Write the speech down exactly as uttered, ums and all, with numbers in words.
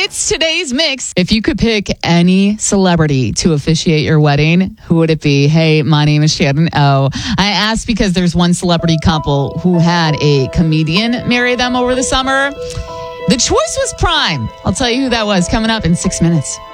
It's today's mix. If you could pick any celebrity to officiate your wedding, who would it be? Hey, my name is Shannon O. I asked because there's one celebrity couple who had a comedian marry them over the summer. The choice was Prime. I'll tell you who that was coming up in six minutes.